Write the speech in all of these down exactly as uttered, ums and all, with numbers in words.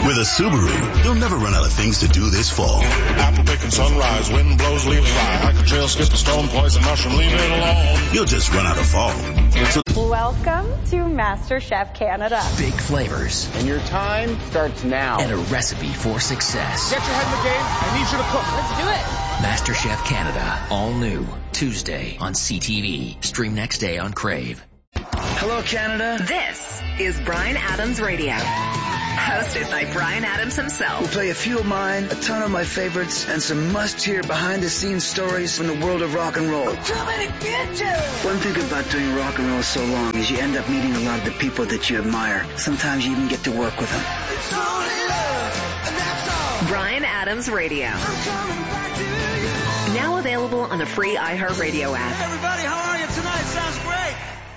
With a Subaru, you'll never run out of things to do this fall. Apple picking sunrise, wind blows, leaves fly. I could trail, skip a stone, poison mushroom, leave it alone. You'll just run out of fall. So welcome to MasterChef Canada. Big flavors. And your time starts now. And a recipe for success. Get your head in the game. I need you to cook. Let's do it. MasterChef Canada. All new. Tuesday on C T V. Stream next day on Crave. Hello, Canada. This is Bryan Adams Radio. Hosted by Bryan Adams himself. We'll play a few of mine, a ton of my favorites, and some must-hear behind-the-scenes stories from the world of rock and roll. Too many bitches! One thing about doing rock and roll so long is you end up meeting a lot of the people that you admire. Sometimes you even get to work with them. It's only love, and that's all. Bryan Adams Radio. I'm coming back to you. Now available on the free iHeartRadio app. Hey everybody, how are you tonight? Sounds great.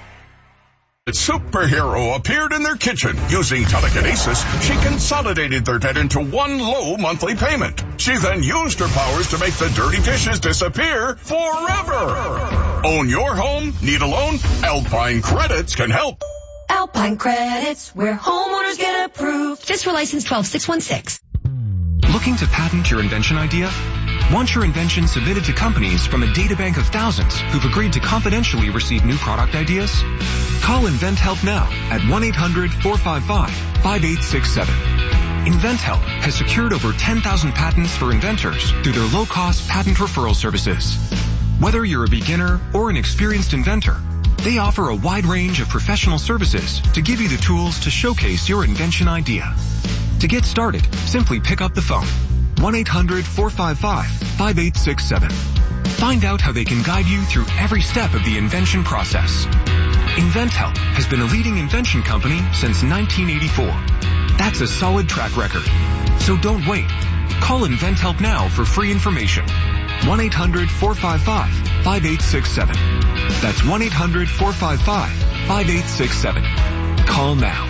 A superhero appeared in their kitchen. Using telekinesis, she consolidated their debt into one low monthly payment. She then used her powers to make the dirty dishes disappear forever. Own your home? Need a loan? Alpine Credits can help. Alpine Credits, where homeowners get approved. Just for license twelve six one six. Looking to patent your invention idea? Want your invention submitted to companies from a databank of thousands who've agreed to confidentially receive new product ideas? Call InventHelp now at one eight hundred four five five five eight six seven. InventHelp has secured over ten thousand patents for inventors through their low-cost patent referral services. Whether you're a beginner or an experienced inventor, they offer a wide range of professional services to give you the tools to showcase your invention idea. To get started, simply pick up the phone. one eight hundred four five five five eight six seven. Find out how they can guide you through every step of the invention process. InventHelp has been a leading invention company since nineteen eighty-four. That's a solid track record. So don't wait. Call InventHelp now for free information. one eight hundred four five five five eight six seven. That's one eight hundred four five five five eight six seven. Call now.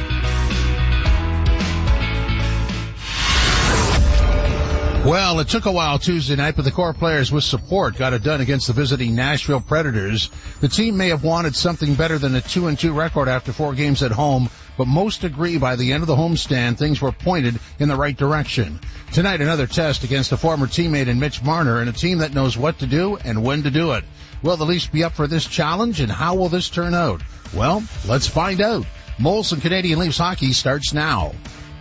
Well, it took a while Tuesday night, but the core players with support got it done against the visiting Nashville Predators. The team may have wanted something better than a two and two record after four games at home, but most agree by the end of the homestand, things were pointed in the right direction. Tonight, another test against a former teammate in Mitch Marner and a team that knows what to do and when to do it. Will the Leafs be up for this challenge, and how will this turn out? Well, let's find out. Molson Canadian Leafs hockey starts now.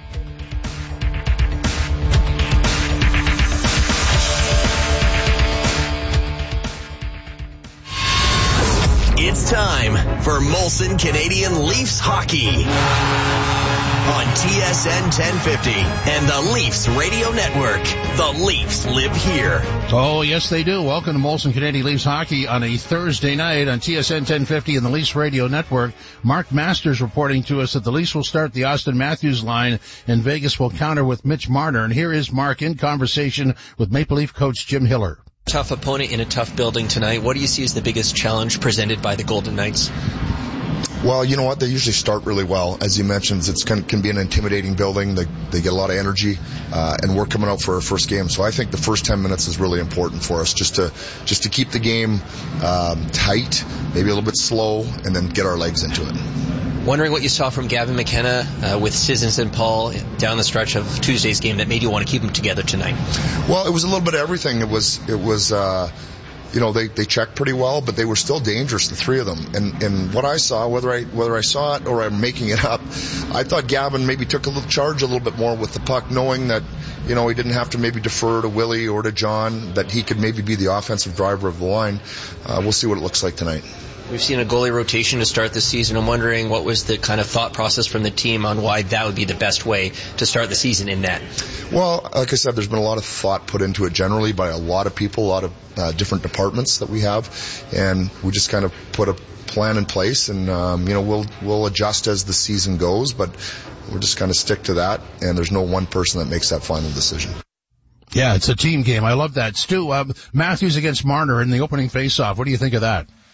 It's time for Molson Canadian Leafs hockey on T S N ten fifty and the Leafs Radio Network. The Leafs live here. Oh, yes, they do. Welcome to Molson Canadian Leafs hockey on a Thursday night on T S N ten fifty and the Leafs Radio Network. Mark Masters reporting to us that the Leafs will start the Austin Matthews line and Vegas will counter with Mitch Marner. And here is Mark in conversation with Maple Leaf coach Jim Hiller. Tough opponent in a tough building tonight. What do you see as the biggest challenge presented by the Golden Knights? Well, you know what? They usually start really well. As you mentioned, it can, can be an intimidating building. They, they get a lot of energy, uh, and we're coming out for our first game. So I think the first ten minutes is really important for us, just to just to keep the game um, tight, maybe a little bit slow, and then get our legs into it. Wondering what you saw from Gavin McKenna uh, with Sissons and Paul down the stretch of Tuesday's game that made you want to keep them together tonight. Well, it was a little bit of everything. It was, it was, uh, you know, they, they checked pretty well, but they were still dangerous, the three of them. And, and what I saw, whether I, whether I saw it or I'm making it up, I thought Gavin maybe took a little charge a little bit more with the puck, knowing that, you know, he didn't have to maybe defer to Willie or to John, that he could maybe be the offensive driver of the line. Uh, we'll see what it looks like tonight. We've seen a goalie rotation to start the season. I'm wondering what was the kind of thought process from the team on why that would be the best way to start the season in net? Well, like I said, there's been a lot of thought put into it generally by a lot of people, a lot of uh, different departments that we have, and we just kind of put a plan in place, and um, you know, we'll we'll adjust as the season goes, but we'll just kind of stick to that, and there's no one person that makes that final decision. Yeah, it's a team game. I love that. Stu, uh, Matthews against Marner in the opening face-off. What do you think of that?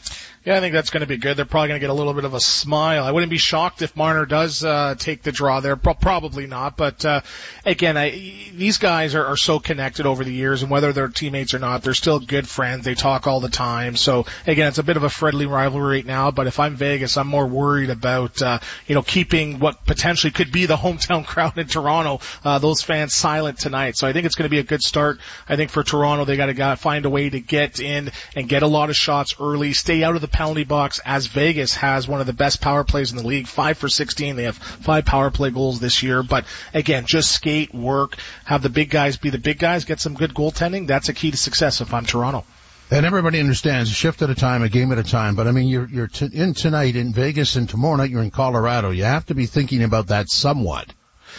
Yeah, I think that's going to be good. They're probably going to get a little bit of a smile. I wouldn't be shocked if Marner does uh, take the draw there. Pro- probably not. But, uh, again, I, these guys are, are so connected over the years, and whether they're teammates or not, they're still good friends. They talk all the time. So, again, it's a bit of a friendly rivalry right now. But if I'm Vegas, I'm more worried about, uh, you know, keeping what potentially could be the hometown crowd in Toronto, uh, those fans silent tonight. So I think it's going to be a good start. I think for Toronto, they got to find a way to get in and get a lot of shots early, stay out of the penalty box, as Vegas has one of the best power plays in the league, five for sixteen. They have five power play goals this year. But again, just skate, work, have the big guys be the big guys, get some good goaltending. That's a key to success if I'm Toronto. And everybody understands a shift at a time, a game at a time. But I mean, you're you're t- in tonight in Vegas, and tomorrow night you're in Colorado. You have to be thinking about that somewhat.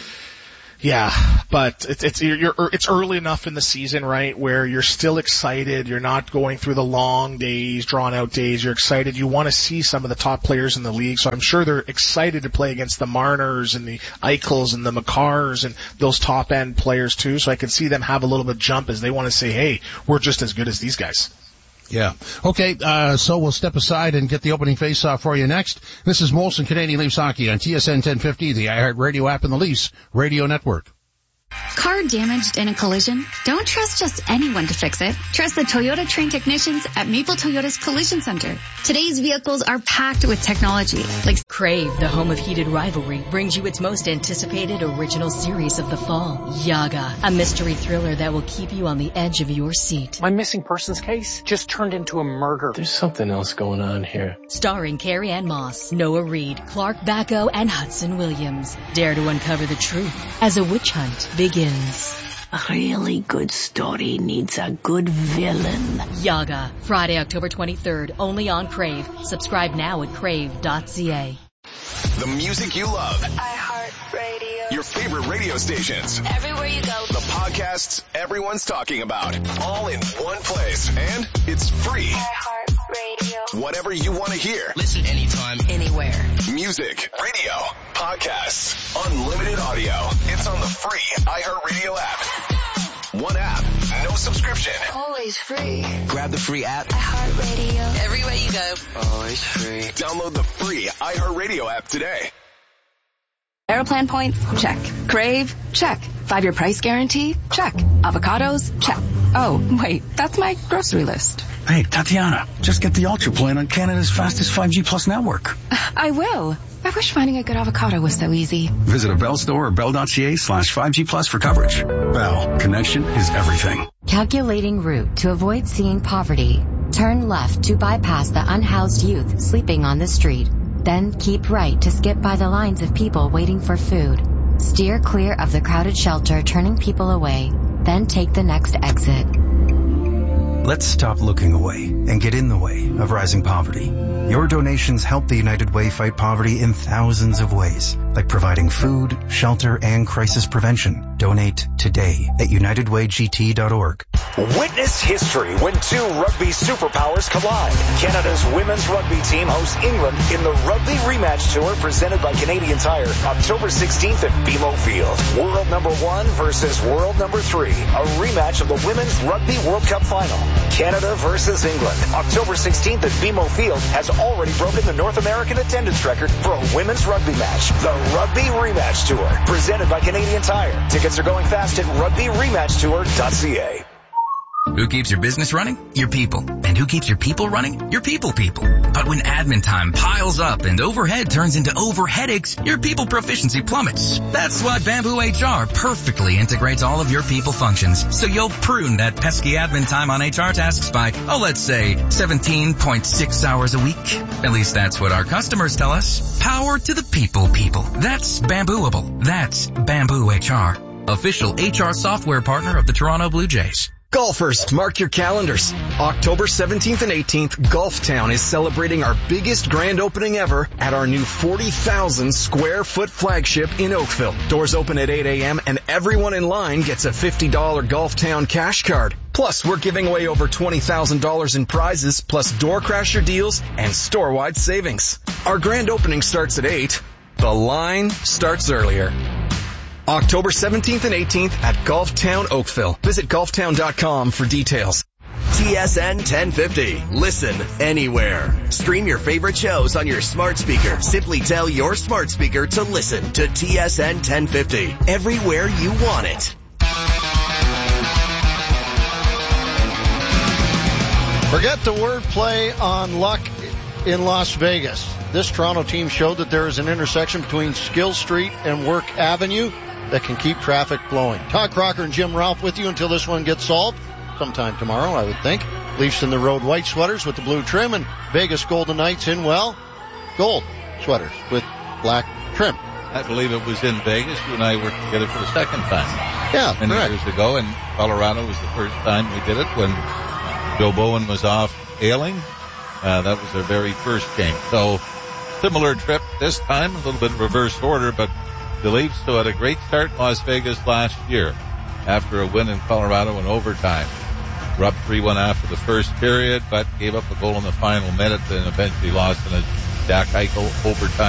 Yeah, but it's it's you're, you're it's early enough in the season, right, where you're still excited. You're not going through the long days, drawn out days. You're excited. You want to see some of the top players in the league. So I'm sure they're excited to play against the Marners and the Eichels and the McCarrs and those top end players too. So I can see them have a little bit of jump as they want to say, hey, we're just as good as these guys. Yeah. Okay, uh, so we'll step aside and get the opening face-off for you next. This is Molson Canadian Leafs Hockey on T S N ten fifty, the iHeartRadio app, and the Leafs Radio Network. Car damaged in a collision? Don't trust just anyone to fix it. Trust the Toyota trained technicians at Maple Toyota's Collision Center. Today's vehicles are packed with technology. Like Crave, the home of heated rivalry, brings you its most anticipated original series of the fall, Yaga, a mystery thriller that will keep you on the edge of your seat. My missing persons case just turned into a murder. There's something else going on here. Starring Carrie Ann Moss, Noah Reid, Clark Bacco, and Hudson Williams. Dare to uncover the truth as a witch hunt begins. A really good story needs a good villain. Yaga, Friday, October twenty-third, only on Crave. Subscribe now at crave dot c a. The music you love. iHeartRadio. Your favorite radio stations. Everywhere you go. The podcasts everyone's talking about. All in one place. And it's free. iHeartRadio. Whatever you want to hear. Listen anytime, anywhere. Music, radio, podcasts, unlimited audio. It's on the free iHeartRadio app. One app, no subscription. Always free. Grab the free app. iHeartRadio. Everywhere you go. Always free. Download the free iHeartRadio app today. Aeroplan points? Check. Crave? Check. Five-year price guarantee? Check. Avocados? Check. Oh, wait, that's my grocery list. Hey, Tatiana, just get the Ultra plan on Canada's fastest five G Plus network. I will. I wish finding a good avocado was so easy. Visit a Bell store or bell.ca slash 5G Plus for coverage. Bell, connection is everything. Calculating route to avoid seeing poverty. Turn left to bypass the unhoused youth sleeping on the street. Then keep right to skip by the lines of people waiting for food. Steer clear of the crowded shelter turning people away. Then take the next exit. Let's stop looking away and get in the way of rising poverty. Your donations help the United Way fight poverty in thousands of ways, like providing food, shelter, and crisis prevention. Donate today at united way g t dot org. Witness history when two rugby superpowers collide. Canada's women's rugby team hosts England in the Rugby Rematch Tour presented by Canadian Tire, October sixteenth at B M O Field. World number one versus world number three. A rematch of the Women's Rugby World Cup Final. Canada versus England. October sixteenth at B M O Field has already broken the North American attendance record for a women's rugby match. The Rugby Rematch Tour, presented by Canadian Tire. Tickets are going fast at rugby rematch tour dot c a. Who keeps your business running? Your people. And who keeps your people running? Your people people. But when admin time piles up and overhead turns into over headaches, your people proficiency plummets. That's why Bamboo H R perfectly integrates all of your people functions, so you'll prune that pesky admin time on H R tasks by, oh, let's say seventeen point six hours a week. At least that's what our customers tell us. Power to the people people. That's Bambooable. That's Bamboo H R. Official H R software partner of the Toronto Blue Jays. Golfers, mark your calendars. October seventeenth and eighteenth, Golf Town is celebrating our biggest grand opening ever at our new forty thousand square foot flagship in Oakville. Doors open at eight a.m. and everyone in line gets a fifty dollars Golf Town cash card. Plus, we're giving away over twenty thousand dollars in prizes, plus door crasher deals and store-wide savings. Our grand opening starts at eight. The line starts earlier. October seventeenth and eighteenth at Golf Town Oakville. Visit golf town dot com for details. T S N ten fifty. Listen anywhere. Stream your favorite shows on your smart speaker. Simply tell your smart speaker to listen to T S N ten fifty. Everywhere you want it. Forget the wordplay on luck in Las Vegas. This Toronto team showed that there is an intersection between Skill Street and Work Avenue that can keep traffic flowing. Todd Crocker and Jim Ralph with you until this one gets solved. Sometime tomorrow, I would think. Leafs in the road white sweaters with the blue trim, and Vegas Golden Knights in, well, gold sweaters with black trim. I believe it was in Vegas. You and I worked together for the second time. Yeah, many correct. years ago, and Colorado was the first time we did it when Joe Bowen was off ailing. Uh, that was their very first game. So, similar trip this time, a little bit reverse order, but the Leafs still had a great start in Las Vegas last year after a win in Colorado in overtime. We're up three one after the first period, but gave up a goal in the final minute and eventually lost in a Jack Eichel overtime.